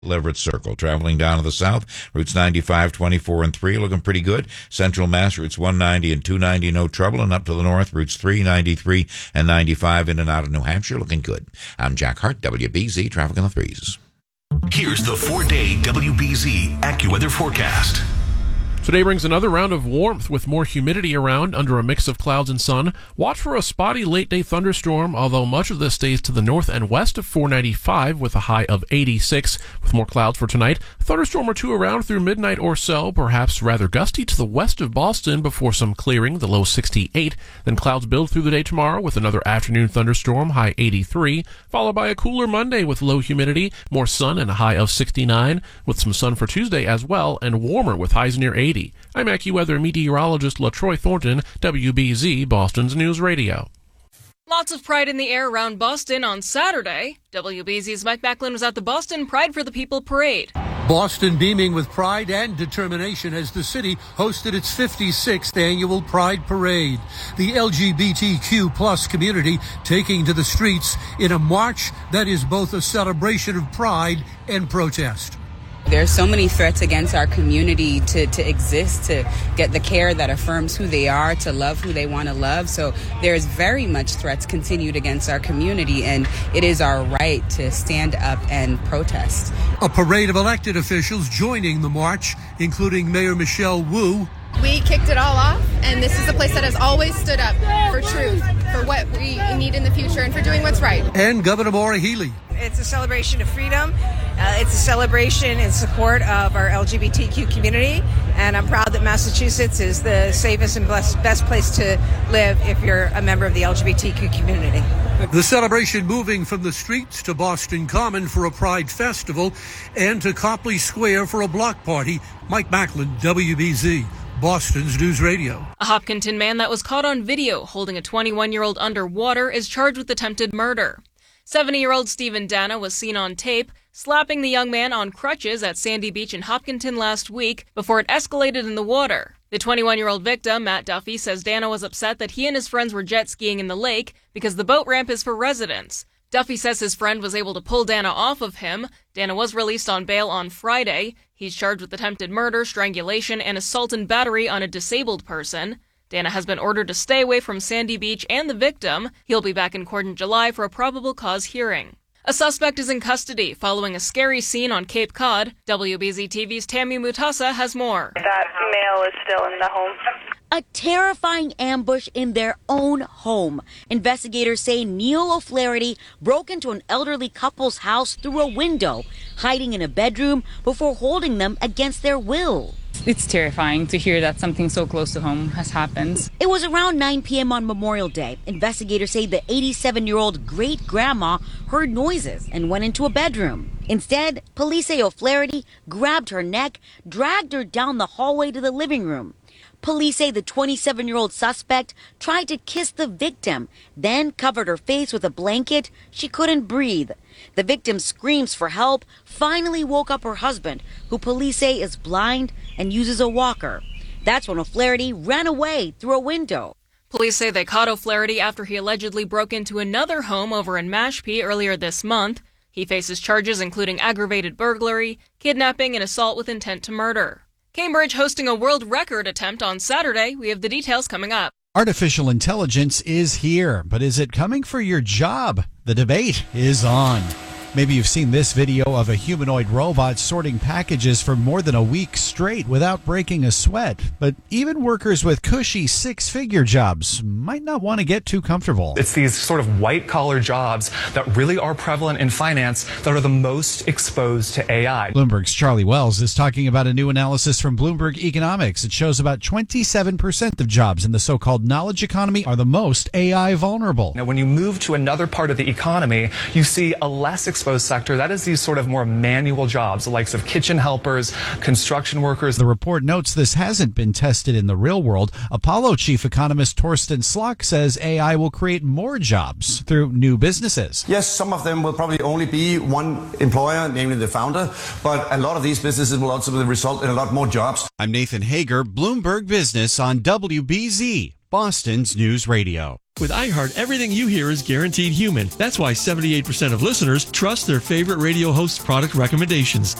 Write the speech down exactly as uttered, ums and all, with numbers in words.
Leverett Circle. Traveling down to the south, routes ninety-five, twenty-four, and three looking pretty good. Central Mass, routes one ninety and two ninety, no trouble. And up to the north, routes three, ninety-three, and ninety-five in and out of New Hampshire, looking good. I'm Jack Hart, W B Z, traffic on the threes. Here's the four-day W B Z AccuWeather forecast. Today brings another round of warmth with more humidity around under a mix of clouds and sun. Watch for a spotty late-day thunderstorm, although much of this stays to the north and west of four ninety-five with a high of eighty-six. With more clouds for tonight, a thunderstorm or two around through midnight or so, perhaps rather gusty to the west of Boston before some clearing, the low sixty-eight. Then clouds build through the day tomorrow with another afternoon thunderstorm, high eighty-three, followed by a cooler Monday with low humidity, more sun and a high of sixty-nine, with some sun for Tuesday as well, and warmer with highs near eighty. I'm AccuWeather meteorologist LaTroy Thornton, W B Z, Boston's News Radio. Lots of pride in the air around Boston on Saturday. W B Z's Mike Macklin was at the Boston Pride for the People Parade. Boston beaming with pride and determination as the city hosted its fifty-sixth annual Pride Parade. The L G B T Q plus community taking to the streets in a march that is both a celebration of pride and protest. There's so many threats against our community to, to exist, to get the care that affirms who they are, to love who they want to love. So there's very much threats continued against our community, and it is our right to stand up and protest. A parade of elected officials joining the march, including Mayor Michelle Wu. We kicked it all off, and this is a place that has always stood up for truth, for what we need in the future, and for doing what's right. And Governor Maura Healey. It's a celebration of freedom. Uh, it's a celebration in support of our L G B T Q community, and I'm proud that Massachusetts is the safest and best, best place to live if you're a member of the L G B T Q community. The celebration moving from the streets to Boston Common for a Pride Festival and to Copley Square for a block party. Mike Macklin, W B Z, Boston's News Radio. A Hopkinton man that was caught on video holding a twenty-one-year-old underwater is charged with attempted murder. seventy-year-old Stephen Dana was seen on tape slapping the young man on crutches at Sandy Beach in Hopkinton last week before it escalated in the water. The twenty-one-year-old victim, Matt Duffy, says Dana was upset that he and his friends were jet skiing in the lake because the boat ramp is for residents. Duffy says his friend was able to pull Dana off of him. Dana was released on bail on Friday. He's charged with attempted murder, strangulation, and assault and battery on a disabled person. Dana has been ordered to stay away from Sandy Beach and the victim. He'll be back in court in July for a probable cause hearing. A suspect is in custody following a scary scene on Cape Cod. W B Z T V's Tammy Mutasa has more. That male is still in the home. A terrifying ambush in their own home. Investigators say Neil O'Flaherty broke into an elderly couple's house through a window, hiding in a bedroom before holding them against their will. It's terrifying to hear that something so close to home has happened. It was around nine p.m. on Memorial Day. Investigators say the eighty-seven-year-old great-grandma heard noises and went into a bedroom. Instead, police say O'Flaherty grabbed her neck, dragged her down the hallway to the living room. Police say the twenty-seven-year-old suspect tried to kiss the victim, then covered her face with a blanket. She couldn't breathe. The victim's screams for help finally woke up her husband, who police say is blind and uses a walker. That's when O'Flaherty ran away through a window. Police say they caught O'Flaherty after he allegedly broke into another home over in Mashpee earlier this month. He faces charges including aggravated burglary, kidnapping, and assault with intent to murder. Cambridge hosting a world record attempt on Saturday. We have the details coming up. Artificial intelligence is here, but is it coming for your job? The debate is on. Maybe you've seen this video of a humanoid robot sorting packages for more than a week straight without breaking a sweat. But even workers with cushy six-figure jobs might not want to get too comfortable. It's these sort of white-collar jobs that really are prevalent in finance that are the most exposed to A I. Bloomberg's Charlie Wells is talking about a new analysis from Bloomberg Economics. It shows about twenty-seven percent of jobs in the so-called knowledge economy are the most A I vulnerable. Now, when you move to another part of the economy, you see a less exposed sector. That is these sort of more manual jobs, the likes of kitchen helpers, construction workers. The report notes this hasn't been tested in the real world. Apollo chief economist Torsten Slok says A I will create more jobs through new businesses. Yes, some of them will probably only be one employer, namely the founder, but a lot of these businesses will also result in a lot more jobs. I'm Nathan Hager, Bloomberg Business on W B Z, Boston's News Radio. With iHeart, everything you hear is guaranteed human. That's why seventy-eight percent of listeners trust their favorite radio host's product recommendations.